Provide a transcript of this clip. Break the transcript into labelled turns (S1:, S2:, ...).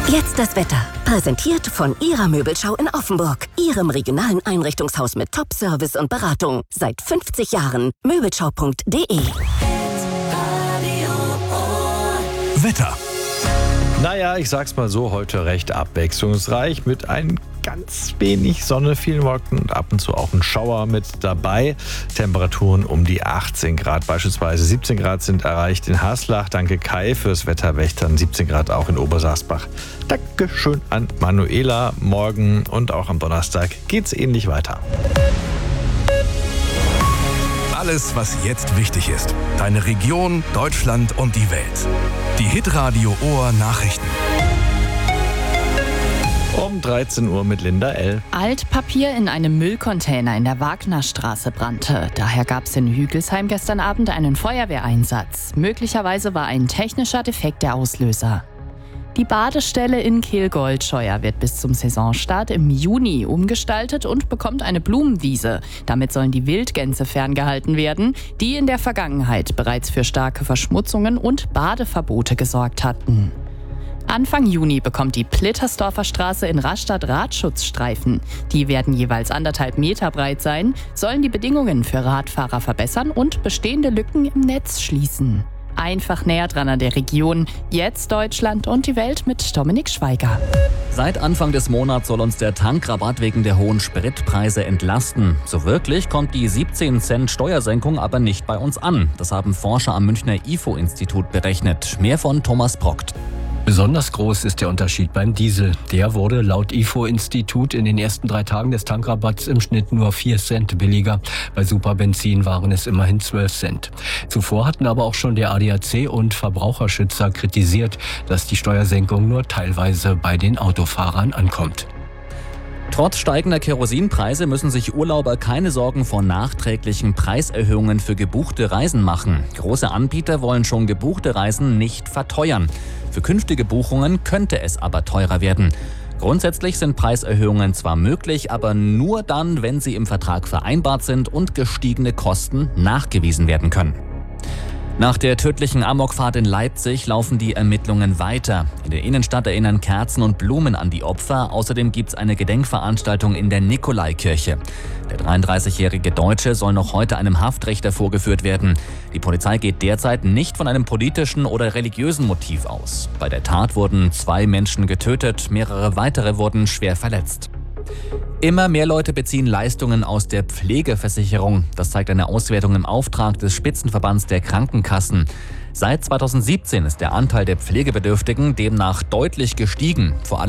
S1: Jetzt das Wetter. Präsentiert von Ihrer Möbelschau in Offenburg. Ihrem regionalen Einrichtungshaus mit Top-Service und Beratung. Seit 50 Jahren. Möbelschau.de.
S2: Wetter.
S3: Naja, ich sag's mal so, heute recht abwechslungsreich mit ein ganz wenig Sonne, vielen Wolken und ab und zu auch ein Schauer mit dabei. Temperaturen um die 18 Grad, beispielsweise 17 Grad sind erreicht in Haslach. Danke Kai fürs Wetterwächtern, 17 Grad auch in Obersaßbach. Dankeschön an Manuela. Morgen und auch am Donnerstag geht's ähnlich weiter.
S2: Alles, was jetzt wichtig ist. Deine Region, Deutschland und die Welt. Die Hitradio Ohr Nachrichten.
S3: Um 13 Uhr mit Linda L.
S4: Altpapier in einem Müllcontainer in der Wagnerstraße brannte. Daher gab es in Hügelsheim gestern Abend einen Feuerwehreinsatz. Möglicherweise war ein technischer Defekt der Auslöser. Die Badestelle in Kehl-Goldscheuer wird bis zum Saisonstart im Juni umgestaltet und bekommt eine Blumenwiese. Damit sollen die Wildgänse ferngehalten werden, die in der Vergangenheit bereits für starke Verschmutzungen und Badeverbote gesorgt hatten. Anfang Juni bekommt die Plittersdorfer Straße in Rastatt Radschutzstreifen. Die werden jeweils 1,5 Meter breit sein, sollen die Bedingungen für Radfahrer verbessern und bestehende Lücken im Netz schließen. Einfach näher dran an der Region. Jetzt Deutschland und die Welt mit Dominik Schweiger.
S5: Seit Anfang des Monats soll uns der Tankrabatt wegen der hohen Spritpreise entlasten. So wirklich kommt die 17 Cent Steuersenkung aber nicht bei uns an. Das haben Forscher am Münchner IFO-Institut berechnet. Mehr von Thomas Brockt.
S6: Besonders groß ist der Unterschied beim Diesel. Der wurde laut IFO-Institut in den ersten 3 Tagen des Tankrabatts im Schnitt nur 4 Cent billiger. Bei Superbenzin waren es immerhin 12 Cent. Zuvor hatten aber auch schon der ADAC und Verbraucherschützer kritisiert, dass die Steuersenkung nur teilweise bei den Autofahrern ankommt.
S5: Trotz steigender Kerosinpreise müssen sich Urlauber keine Sorgen vor nachträglichen Preiserhöhungen für gebuchte Reisen machen. Große Anbieter wollen schon gebuchte Reisen nicht verteuern. Für künftige Buchungen könnte es aber teurer werden. Grundsätzlich sind Preiserhöhungen zwar möglich, aber nur dann, wenn sie im Vertrag vereinbart sind und gestiegene Kosten nachgewiesen werden können. Nach der tödlichen Amokfahrt in Leipzig laufen die Ermittlungen weiter. In der Innenstadt erinnern Kerzen und Blumen an die Opfer. Außerdem gibt es eine Gedenkveranstaltung in der Nikolaikirche. Der 33-jährige Deutsche soll noch heute einem Haftrichter vorgeführt werden. Die Polizei geht derzeit nicht von einem politischen oder religiösen Motiv aus. Bei der Tat wurden 2 Menschen getötet, mehrere weitere wurden schwer verletzt. Immer mehr Leute beziehen Leistungen aus der Pflegeversicherung. Das zeigt eine Auswertung im Auftrag des Spitzenverbands der Krankenkassen. Seit 2017 ist der Anteil der Pflegebedürftigen demnach deutlich gestiegen. Vor allem